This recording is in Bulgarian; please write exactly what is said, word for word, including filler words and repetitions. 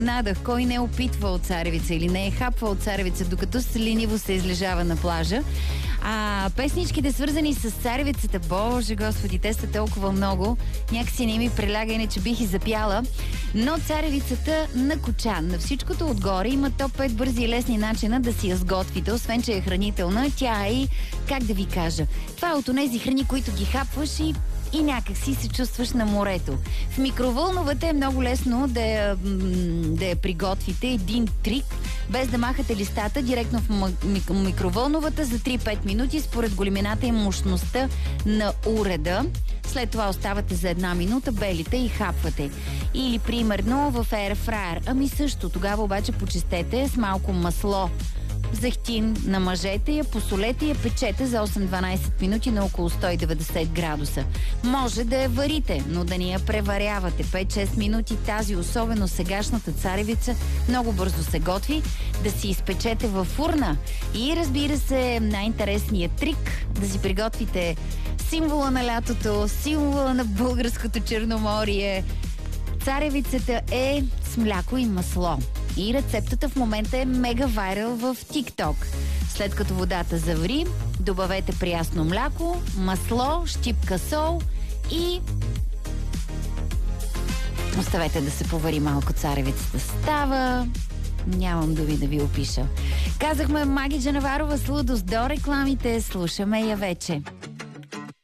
Надах, кой не е опитвал царевица или не е хапвал царевица, докато се лениво се излежава на плажа. А песничките, свързани с царевицата, боже господи, те са толкова много. Някакси не ми приляга, иначе бих и запяла. Но царевицата на Кочан. На всичкото отгоре има топ пет бързи и лесни начина да си я сготвите. Освен, че е хранителна, тя е и, как да ви кажа, това е от онези храни, които ги хапваш и и някак си се чувстваш на морето. В микровълновата е много лесно да я, да я приготвите. Един трик, без да махате листата, директно в микровълновата за три-пет минути, според големината и мощността на уреда. След това оставате за една минута, белите и хапвате. Или, примерно, в airfryer. Ами също, тогава обаче почистете с малко масло. Захтин, намажете я, посолете я, печете за осем-дванайсет минути на около сто и деветдесет градуса. Може да я варите, но да не я преварявате. пет-шест минути тази, особено сегашната царевица, много бързо се готви. Да си изпечете във фурна. И разбира се, най-интересният трик да си приготвите символа на лятото, символа на българското Черноморие. Царевицата е с мляко и масло. И рецептата в момента е мега вайрал в TikTok. След като водата заври, добавете прясно мляко, масло, щипка сол и оставете да се повари малко. Царевицата става. Нямам думи да ви опиша. Казахме Маги Джанаварова с Лудос до рекламите. Слушаме я вече.